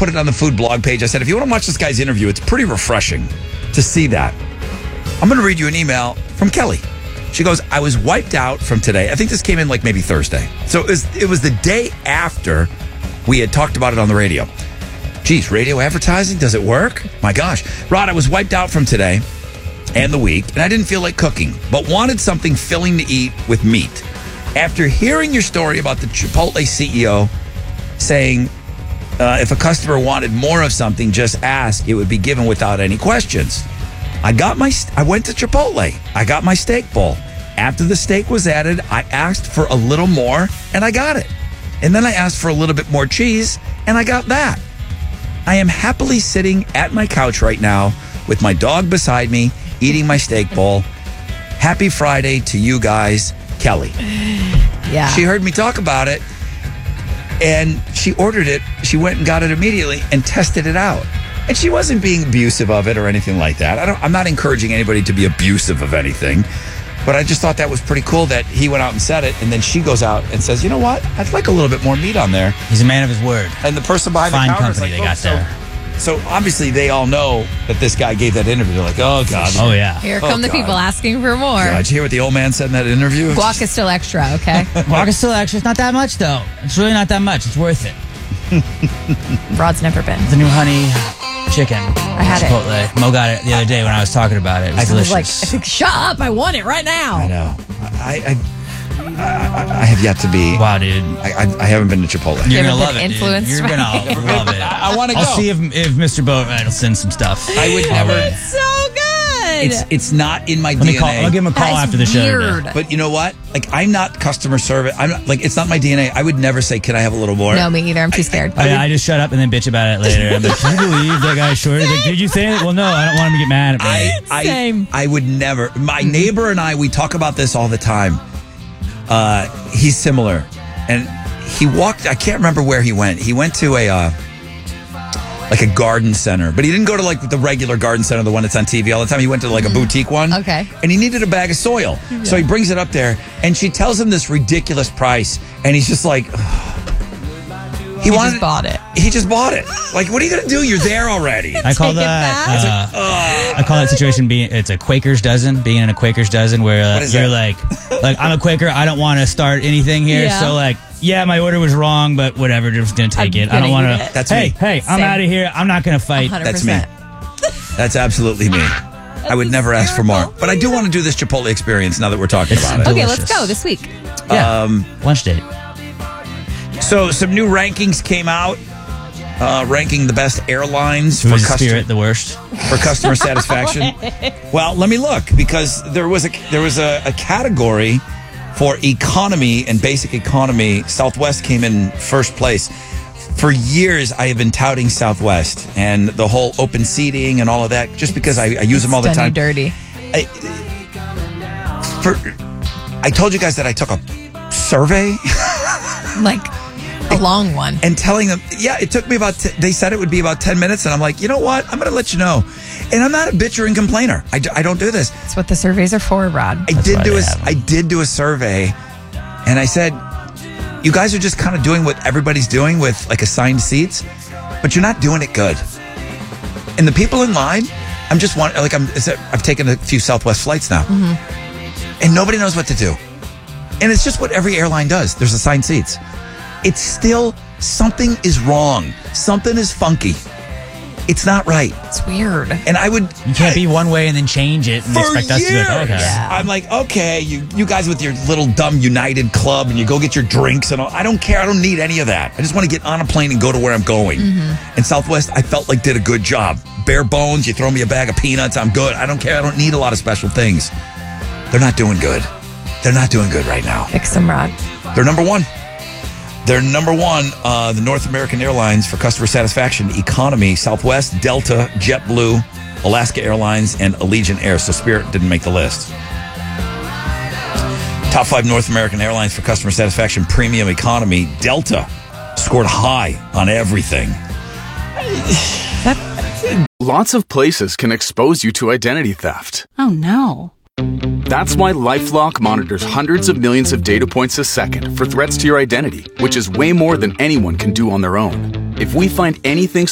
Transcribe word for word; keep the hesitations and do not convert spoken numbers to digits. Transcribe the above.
put it on the food blog page. I said, if you want to watch this guy's interview, it's pretty refreshing to see that. I'm going to read you an email from Kelly. She goes, I was wiped out from today. I think this came in like maybe Thursday. So it was, it was the day after we had talked about it on the radio. Geez, radio advertising, does it work? My gosh. Rod, I was wiped out from today and the week, and I didn't feel like cooking, but wanted something filling to eat with meat. After hearing your story about the Chipotle C E O saying uh, if a customer wanted more of something, just ask, it would be given without any questions. I got my. I went to Chipotle. I got my steak bowl. After the steak was added, I asked for a little more, and I got it. And then I asked for a little bit more cheese, and I got that. I am happily sitting at my couch right now with my dog beside me, eating my steak bowl. Happy Friday to you guys, Kelly. Yeah. She heard me talk about it, and she ordered it. She went and got it immediately and tested it out. And she wasn't being abusive of it or anything like that. I don't, I'm not encouraging anybody to be abusive of anything. But I just thought that was pretty cool that he went out and said it. And then she goes out and says, you know what? I'd like a little bit more meat on there. He's a man of his word. And the person behind Fine the counter is company like, they got so, there. So obviously they all know that this guy gave that interview. They're like, oh, God. Oh, yeah. Here Oh, come the God. people asking for more. God, did you hear what the old man said in that interview? Guac is still extra, okay? Guac is still extra. It's not that much, though. It's really not that much. It's worth it. Rod's never been. The new honey chicken. I had it. Chipotle. Mo got it the other day when I was talking about it. It was I was delicious. like, shut up, I want it right now. I know. I, I, I, I have yet to be. Wow, dude. I, I, I haven't been to Chipotle. You're You going to haven't love been it, dude. influenced You're by going it. to love it. I, I want to go. I'll see if, if Mister Boatwright will send some stuff. I would Our never. way. So good. It's it's not in my Let me D N A. call. I'll give him a call That is after the show. weird. today. But you know what? Like, I'm not customer service. I'm not, like, it's not my D N A. I would never say, can I have a little more? No, me either. I'm too scared. Oh, yeah, I just shut up and then bitch about it later. I'm like, can you believe that guy shorted? Like, did you say it? Well, no, I don't want him to get mad at me. I, I, Same. I would never. My neighbor and I, we talk about this all the time. Uh, he's similar. And he walked, I can't remember where he went. He went to a, uh, like a garden center, but he didn't go to like the regular garden center, the one that's on T V all the time. He went to like a boutique one. Okay. And he needed a bag of soil. So he brings it up there and she tells him this ridiculous price. And he's just like, he, He wanted, just bought it. He just bought it. Like, what are you going to do? You're there already. I call Take it that. back. Uh, I call that situation being. It's a Quaker's dozen. Being in a Quaker's dozen, where uh, What is you're that? like, like I'm a Quaker. I don't want to start anything here. Yeah. So like, yeah, my order was wrong, but whatever. I'm just gonna take I'm it. I don't gonna want eat to. it. That's hey, me. hey, I'm Same. out of here. I'm not gonna fight. one hundred That's me. percent. That's absolutely me. I would never ask for more. But I do want to do this Chipotle experience now that we're talking It's about it. Okay, delicious. let's go this week. Yeah. Um, Lunch date. so some new rankings came out, uh, ranking the best airlines Who for, is customer, Spirit the worst? for customer satisfaction. Well, let me look, because there was a there was a, a category for economy and basic economy. Southwest came in first place. For years, I have been touting Southwest and the whole open seating and all of that, just because I, I use them all the Done you time. dirty. I, for, I told you guys that I took a survey Like a long one. and telling them, yeah, it took me about, t- they said it would be about ten minutes. And I'm like, you know what? I'm going to let you know. And I'm not a bitcher and complainer. I, d- I don't do this. That's what the surveys are for, Rod. I That's did why do they a, have 'em. I did do a survey and I said, you guys are just kind of doing what everybody's doing with like assigned seats, but you're not doing it good. And the people in line, I'm just want like I'm. I've taken a few Southwest flights now, and nobody knows what to do. And it's just what every airline does. There's assigned seats. It's still something is wrong. Something is funky. It's not right. It's weird. And I would. You can't be one way and then change it and For expect us to be like, years. okay. Yeah. I'm like, okay, you you guys with your little dumb United Club and you go get your drinks and all. I don't care. I don't need any of that. I just want to get on a plane and go to where I'm going. And Southwest, I felt like did a good job. Bare bones, you throw me a bag of peanuts, I'm good. I don't care. I don't need a lot of special things. They're not doing good. They're not doing good right now. Fix them, Rod. They're number one. They're number one, uh, the North American Airlines for customer satisfaction, economy, Southwest, Delta, JetBlue, Alaska Airlines, and Allegiant Air. So Spirit didn't make the list. Top five North American Airlines for customer satisfaction, premium economy, Delta scored high on everything. Lots of places can expose you to identity theft. Oh no. That's why LifeLock monitors hundreds of millions of data points a second for threats to your identity, which is way more than anyone can do on their own. If we find anything